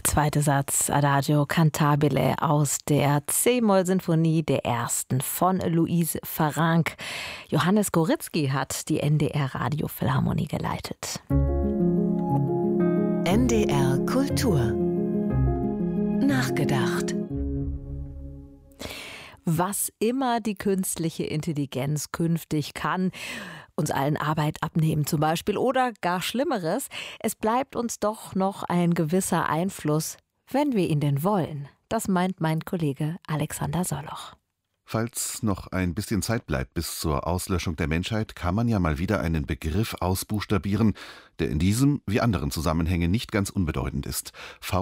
zweite Satz Adagio Cantabile aus der C-Moll-Sinfonie der ersten von Louise Farrenc. Johannes Goritzky hat die NDR Radiophilharmonie geleitet. NDR Kultur. Nachgedacht. Was immer die künstliche Intelligenz künftig kann, uns allen Arbeit abnehmen zum Beispiel oder gar Schlimmeres, es bleibt uns doch noch ein gewisser Einfluss, wenn wir ihn denn wollen. Das meint mein Kollege Alexander Soloch. Falls noch ein bisschen Zeit bleibt bis zur Auslöschung der Menschheit, kann man ja mal wieder einen Begriff ausbuchstabieren, der in diesem wie anderen Zusammenhängen nicht ganz unbedeutend ist.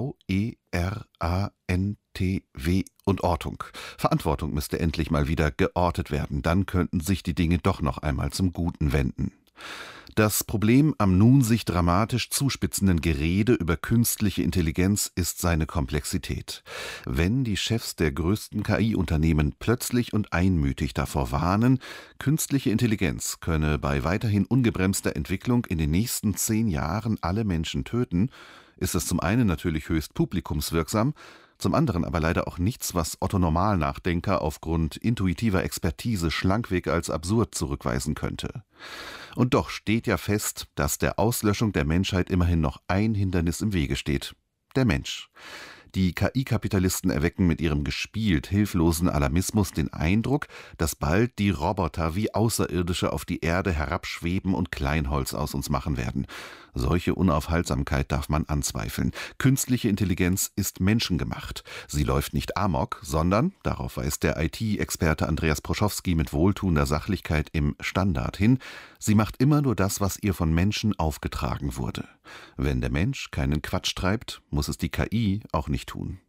V-E-R-A-N-T-W und Ortung. Verantwortung müsste endlich mal wieder geortet werden, dann könnten sich die Dinge doch noch einmal zum Guten wenden. Das Problem am nun sich dramatisch zuspitzenden Gerede über künstliche Intelligenz ist seine Komplexität. Wenn die Chefs der größten KI-Unternehmen plötzlich und einmütig davor warnen, künstliche Intelligenz könne bei weiterhin ungebremster Entwicklung in den nächsten 10 Jahren alle Menschen töten, ist es zum einen natürlich höchst publikumswirksam, zum anderen aber leider auch nichts, was Otto-Normalnachdenker aufgrund intuitiver Expertise schlankweg als absurd zurückweisen könnte. Und doch steht ja fest, dass der Auslöschung der Menschheit immerhin noch ein Hindernis im Wege steht: der Mensch. Die KI-Kapitalisten erwecken mit ihrem gespielt hilflosen Alarmismus den Eindruck, dass bald die Roboter wie Außerirdische auf die Erde herabschweben und Kleinholz aus uns machen werden. Solche Unaufhaltsamkeit darf man anzweifeln. Künstliche Intelligenz ist menschengemacht. Sie läuft nicht amok, sondern, darauf weist der IT-Experte Andreas Proschowski mit wohltuender Sachlichkeit im Standard hin, sie macht immer nur das, was ihr von Menschen aufgetragen wurde. Wenn der Mensch keinen Quatsch treibt, muss es die KI auch nicht tun.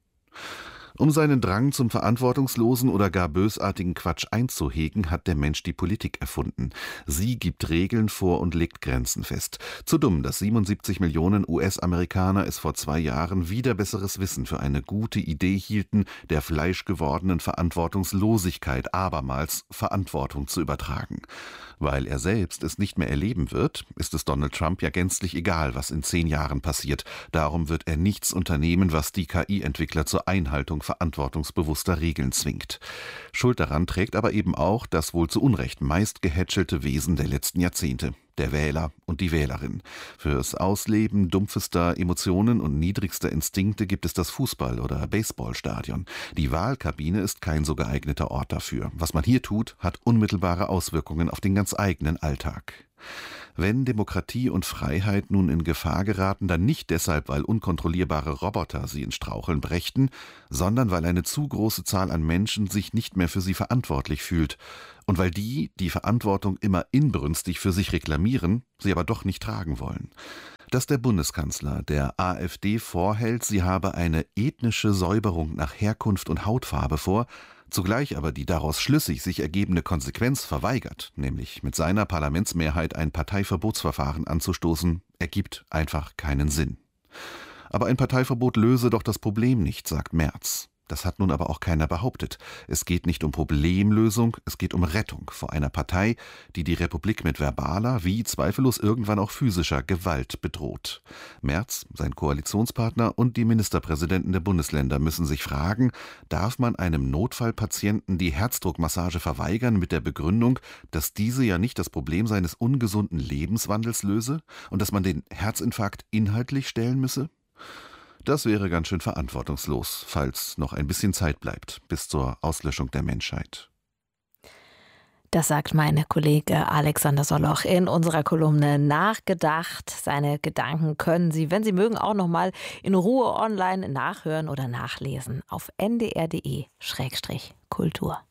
Um seinen Drang zum verantwortungslosen oder gar bösartigen Quatsch einzuhegen, hat der Mensch die Politik erfunden. Sie gibt Regeln vor und legt Grenzen fest. Zu dumm, dass 77 Millionen US-Amerikaner es vor 2 Jahren wider besseres Wissen für eine gute Idee hielten, der fleischgewordenen Verantwortungslosigkeit abermals Verantwortung zu übertragen. Weil er selbst es nicht mehr erleben wird, ist es Donald Trump ja gänzlich egal, was in 10 Jahren passiert. Darum wird er nichts unternehmen, was die KI-Entwickler zur Einhaltung verantwortungsbewusster Regeln zwingt. Schuld daran trägt aber eben auch das wohl zu Unrecht meist gehätschelte Wesen der letzten Jahrzehnte: der Wähler und die Wählerin. Fürs Ausleben dumpfester Emotionen und niedrigster Instinkte gibt es das Fußball- oder Baseballstadion. Die Wahlkabine ist kein so geeigneter Ort dafür. Was man hier tut, hat unmittelbare Auswirkungen auf den ganz eigenen Alltag. Wenn Demokratie und Freiheit nun in Gefahr geraten, dann nicht deshalb, weil unkontrollierbare Roboter sie ins Straucheln brächten, sondern weil eine zu große Zahl an Menschen sich nicht mehr für sie verantwortlich fühlt und weil die Verantwortung immer inbrünstig für sich reklamieren, sie aber doch nicht tragen wollen. Dass der Bundeskanzler der AfD vorhält, sie habe eine ethnische Säuberung nach Herkunft und Hautfarbe vor, zugleich aber die daraus schlüssig sich ergebende Konsequenz verweigert, nämlich mit seiner Parlamentsmehrheit ein Parteiverbotsverfahren anzustoßen, ergibt einfach keinen Sinn. Aber ein Parteiverbot löse doch das Problem nicht, sagt Merz. Das hat nun aber auch keiner behauptet. Es geht nicht um Problemlösung, es geht um Rettung vor einer Partei, die die Republik mit verbaler, wie zweifellos irgendwann auch physischer Gewalt bedroht. Merz, sein Koalitionspartner und die Ministerpräsidenten der Bundesländer müssen sich fragen, darf man einem Notfallpatienten die Herzdruckmassage verweigern mit der Begründung, dass diese ja nicht das Problem seines ungesunden Lebenswandels löse und dass man den Herzinfarkt inhaltlich stellen müsse? Das wäre ganz schön verantwortungslos, falls noch ein bisschen Zeit bleibt bis zur Auslöschung der Menschheit. Das sagt mein Kollege Alexander Soloch in unserer Kolumne Nachgedacht. Seine Gedanken können Sie, wenn Sie mögen, auch noch mal in Ruhe online nachhören oder nachlesen auf ndr.de/kultur.